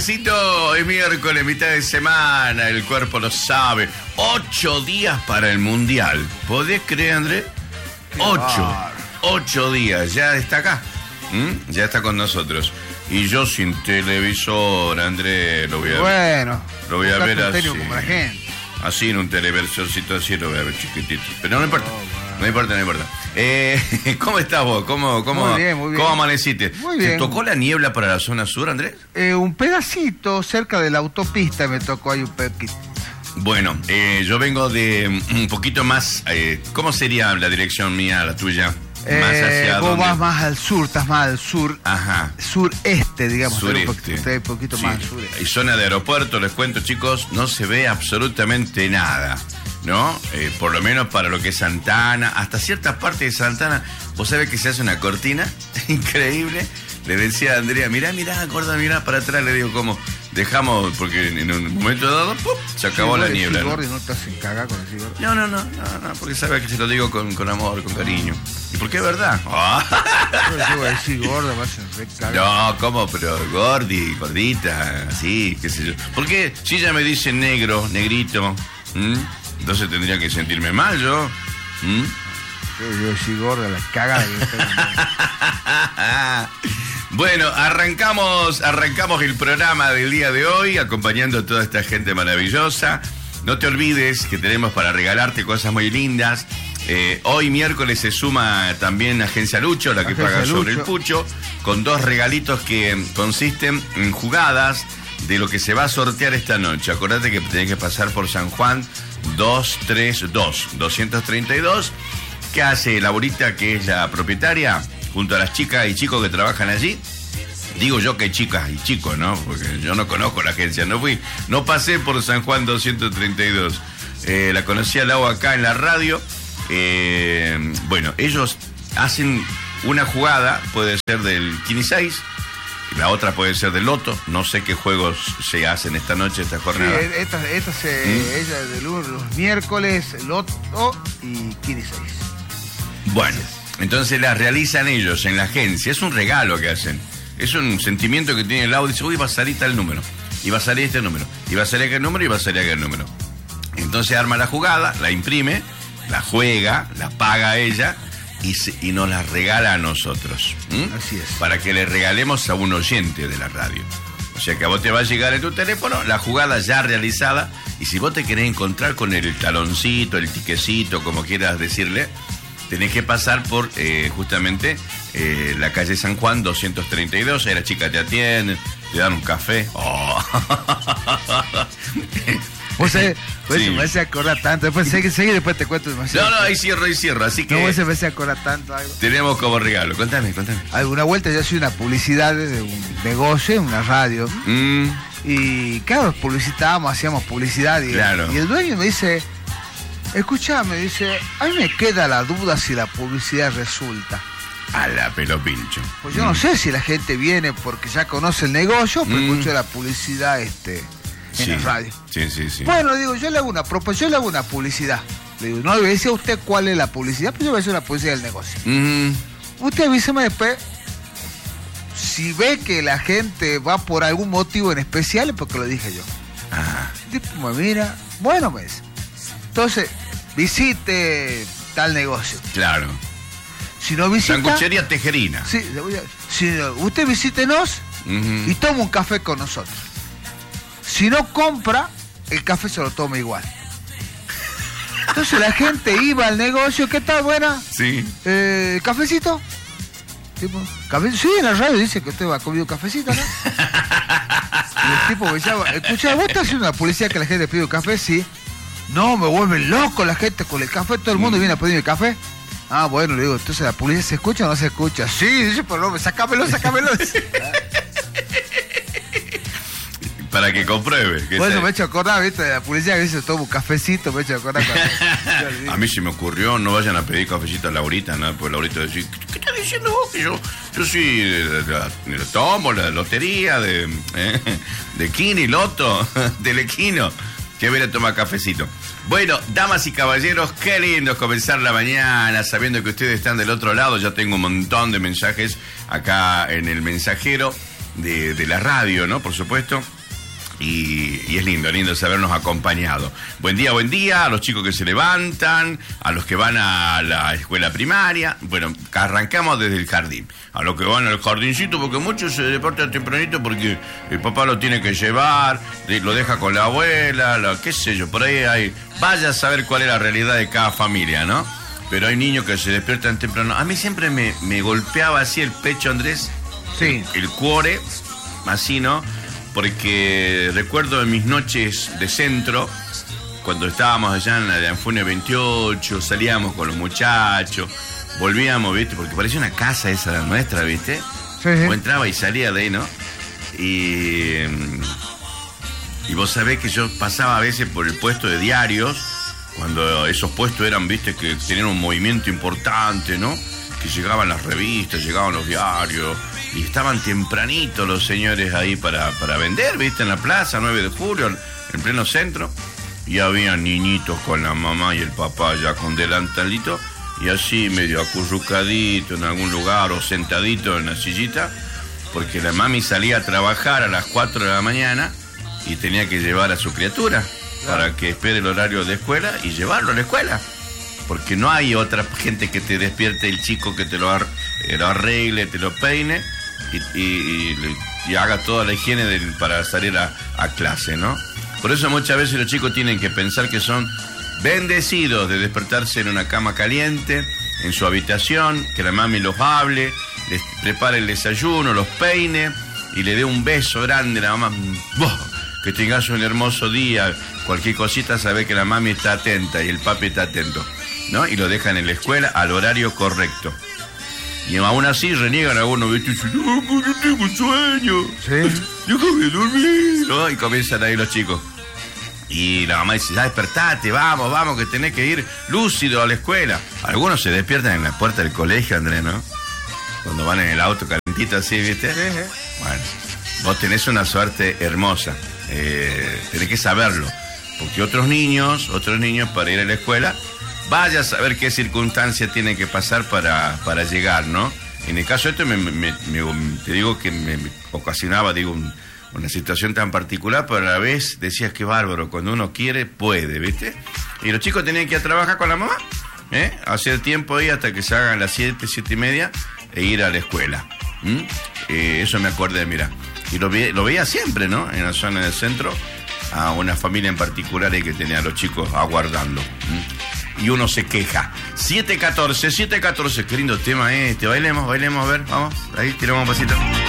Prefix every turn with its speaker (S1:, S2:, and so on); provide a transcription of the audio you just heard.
S1: Es miércoles, mitad de semana, el cuerpo lo sabe. 8 días para el Mundial. ¿Podés creer, Andrés? 8 días, ya está acá. Ya está con nosotros. Y yo sin televisor, Andrés, lo voy a ver.
S2: Bueno,
S1: lo voy a ver así.
S2: Como la gente.
S1: Así en un televisorcito así lo voy a ver chiquitito. Pero no importa. No importa. ¿Cómo estás vos? ¿Cómo
S2: muy bien.
S1: ¿Cómo amaneciste?
S2: Muy bien.
S1: ¿Te tocó la niebla para la zona sur, Andrés?
S2: Un pedacito cerca de la autopista me tocó ahí un poquito.
S1: Bueno, yo vengo de un poquito más... ¿cómo sería la dirección mía, la tuya? Más hacia
S2: vos
S1: dónde?
S2: vas más al sur, estás más al sur.
S1: Ajá.
S2: Sureste, digamos.
S1: Sureste.
S2: Un poquito
S1: Sí.
S2: más al sureste.
S1: Y zona de aeropuerto, les cuento, chicos, no se ve absolutamente nada, ¿no? Por lo menos para lo que es Santana, hasta cierta parte de Santana, vos sabés que se hace una cortina increíble. Le decía a Andrea, mirá, gorda, mirá para atrás, le digo, ¿cómo? Dejamos, porque en un momento dado, ¡pum!, se acabó la niebla.
S2: ¿No? ¿No te hacen cagar con decir gordi?
S1: No, porque sabe que se lo digo con amor, con cariño. ¿Y por qué es verdad?
S2: Yo voy a decir gorda, me hacen re cagar.
S1: No, ¿cómo? Pero gordita, así, qué sé yo. ¿Por qué? Si ella me dice negro, negrito, entonces tendría que sentirme mal yo.
S2: Yo voy a decir gorda, la cagada que tengo.
S1: Bueno, arrancamos el programa del día de hoy, acompañando a toda esta gente maravillosa. No te olvides que tenemos para regalarte cosas muy lindas. Hoy miércoles se suma también Agencia Lucho, la que paga sobre el pucho, con 2 regalitos que consisten en jugadas de lo que se va a sortear esta noche. Acordate que tenés que pasar por San Juan 232. ¿Qué hace Laurita, que es la propietaria, junto a las chicas y chicos que trabajan allí? Digo yo que chicas y chicos, ¿no? Porque yo no conozco la agencia, no pasé por San Juan 232. La conocí a Lau acá en la radio. Bueno, ellos hacen una jugada, puede ser del 15-6, la otra puede ser del loto. No sé qué juegos se hacen esta noche, esta jornada.
S2: Sí, ella de los miércoles, loto y 15-6.
S1: Bueno, entonces las realizan ellos en la agencia. Es un regalo que hacen. Es un sentimiento que tiene el audio. Dice, uy, va a salir tal número. Y va a salir este número. Y va a salir aquel número y va a salir aquel número. Entonces arma la jugada, la imprime, la juega, la paga ella y nos la regala a nosotros.
S2: Así es.
S1: Para que le regalemos a un oyente de la radio. O sea que a vos te va a llegar en tu teléfono la jugada ya realizada. Y si vos te querés encontrar con el taloncito, el tiquecito, como quieras decirle, tenés que pasar por justamente la calle San Juan 232. Ahí la chica te atiende, te dan un café. Oh.
S2: Vos sabés,
S1: Sí.
S2: me hace acordar tanto. Después seguí, después te cuento demasiado.
S1: No, ahí cierro. Así que
S2: No, vos me hace acordar tanto algo.
S1: tenemos como regalo. Contame.
S2: Alguna vuelta yo hacía una publicidad de un negocio en una radio. Y claro, hacíamos publicidad.
S1: Claro.
S2: Y el dueño me dice, escuchame, dice, a mí me queda la duda si la publicidad resulta.
S1: A la pelo pincho.
S2: Pues yo no sé si la gente viene porque ya conoce el negocio, pero escucha la publicidad en la radio.
S1: Sí.
S2: Bueno, digo, yo le hago una publicidad. Le digo, no le decía a usted cuál es la publicidad, pero yo voy a hacer una publicidad del negocio. Usted avíseme después si ve que la gente va por algún motivo en especial, es porque lo dije yo. El tipo me mira, bueno, me dice, entonces visite tal negocio.
S1: Claro.
S2: Si no visita,
S1: Sanguchería Tejerina.
S2: sí, si no, usted visítenos y toma un café con nosotros. Si no compra, el café se lo toma igual. Entonces la gente iba al negocio, ¿qué tal, buena?
S1: Sí.
S2: ¿Cafecito? Tipo, ¿café? Sí, en la radio dice que usted va a comer un cafecito, ¿no? Y el tipo me decía, escuchá, ¿vos estás haciendo una publicidad que la gente pide un café? Sí. No, me vuelven loco la gente con el café, todo el mundo viene a pedir el café. Ah, bueno, le digo, entonces la publicidad se escucha o no se escucha. Sí, dice, pero no, sácamelo.
S1: Para que compruebe.
S2: Por eso me he hecho acordar, ¿viste? De la publicidad que dice, toma un cafecito, me he hecho acordar.
S1: A mí se me ocurrió, no vayan a pedir cafecito a Laurita, ¿no? Pues Laurita decía, ¿qué estás diciendo vos? Que yo soy de tomo, la lotería, de Kini, Loto, del Equino. Que viene a tomar cafecito. Bueno, damas y caballeros, qué lindo es comenzar la mañana sabiendo que ustedes están del otro lado. Ya tengo un montón de mensajes acá en el mensajero de la radio, ¿no? Por supuesto. Y es lindo sabernos acompañado. Buen día a los chicos que se levantan, a los que van a la escuela primaria. Bueno, arrancamos desde el jardín. A los que van al jardincito, porque muchos se despiertan tempranito porque el papá lo tiene que llevar, lo deja con la abuela, qué sé yo, por ahí hay... Vaya a saber cuál es la realidad de cada familia, ¿no? Pero hay niños que se despiertan temprano. A mí siempre me golpeaba así el pecho, Andrés.
S2: Sí.
S1: El cuore, así, ¿no? Porque recuerdo en mis noches de centro, cuando estábamos allá en la de Anfunio 28, salíamos con los muchachos, volvíamos, ¿viste? Porque parecía una casa esa nuestra, ¿viste?
S2: Sí.
S1: O entraba y salía de ahí, ¿no? Y vos sabés que yo pasaba a veces por el puesto de diarios, cuando esos puestos eran, ¿viste? Que tenían un movimiento importante, ¿no? Que llegaban las revistas, llegaban los diarios... Y estaban tempranitos los señores ahí para vender, ¿viste? En la plaza, 9 de julio, en pleno centro. Y había niñitos con la mamá y el papá ya con delantalito. Y así medio acurrucadito en algún lugar o sentadito en la sillita. Porque la mami salía a trabajar a las 4 de la mañana y tenía que llevar a su criatura para que espere el horario de escuela y llevarlo a la escuela. Porque no hay otra gente que te despierte el chico que te lo arregle, te lo peine y haga toda la higiene para salir a clase, ¿no? Por eso muchas veces los chicos tienen que pensar que son bendecidos de despertarse en una cama caliente, en su habitación, que la mami los hable, les prepare el desayuno, los peine y le dé un beso grande a la mamá. ¡Boh! Que tengas un hermoso día, cualquier cosita sabe que la mami está atenta y el papi está atento, ¿no? Y lo dejan en la escuela al horario correcto. Y aún así reniegan algunos, ¿viste? No, yo tengo sueño.
S2: Sí.
S1: Déjame dormir, ¿no? Y comienzan ahí los chicos. Y la mamá dice, ya despertate, vamos, que tenés que ir lúcido a la escuela. Algunos se despiertan en la puerta del colegio, Andrés, ¿no? Cuando van en el auto calentito así, ¿viste?
S2: Sí.
S1: Bueno, vos tenés una suerte hermosa. Tenés que saberlo. Porque otros niños para ir a la escuela, vaya a saber qué circunstancias tienen que pasar para llegar, ¿no? En el caso de esto, te digo que me ocasionaba, una situación tan particular, pero a la vez decías que bárbaro, cuando uno quiere, puede, ¿viste? Y los chicos tenían que ir a trabajar con la mamá, hacer tiempo ahí hasta que se hagan las 7:30 e ir a la escuela. Eso me acordé, mira. Y lo veía siempre, ¿no? En la zona del centro, a una familia en particular ahí que tenía a los chicos aguardando. Y uno se queja. 7:14, qué lindo tema este. Bailemos, a ver, vamos, ahí tiramos un pasito.